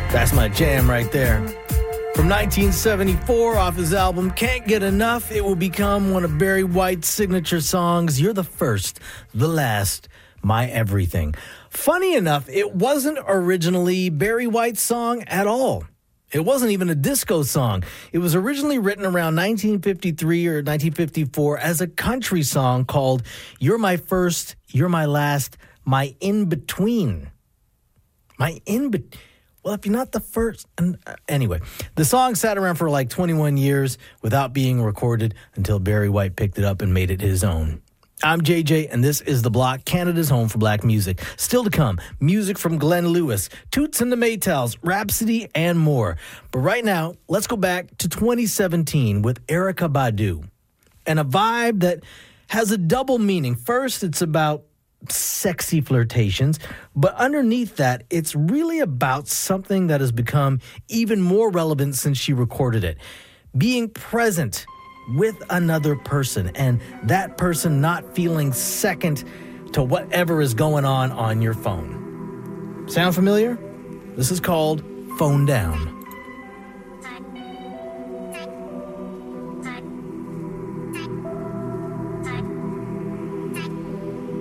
That's my jam right there. From 1974, off his album Can't Get Enough, it will become one of Barry White's signature songs, You're the First, the Last, My Everything. Funny enough, it wasn't originally Barry White's song at all. It wasn't even a disco song. It was originally written around 1953 or 1954 as a country song called You're My First, You're My Last, My In-Between. Well, if you're not the first... Anyway, the song sat around for like 21 years without being recorded until Barry White picked it up and made it his own. I'm JJ, and this is The Block, Canada's home for black music. Still to come, music from Glenn Lewis, Toots and the Maytals, Rhapsody, and more. But right now, let's go back to 2017 with Erykah Badu. And a vibe that has a double meaning. First, it's about sexy flirtations, but underneath that, it's really about something that has become even more relevant since she recorded it. Being present with another person, and that person not feeling second to whatever is going on your phone. Sound familiar? This is called Phone Down.